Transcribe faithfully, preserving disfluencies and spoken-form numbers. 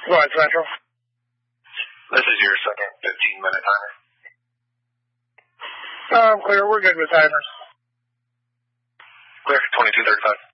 Go ahead, Central. This is your second fifteen-minute timer. I'm clear. We're good with timers. Clear, twenty-two thirty-five.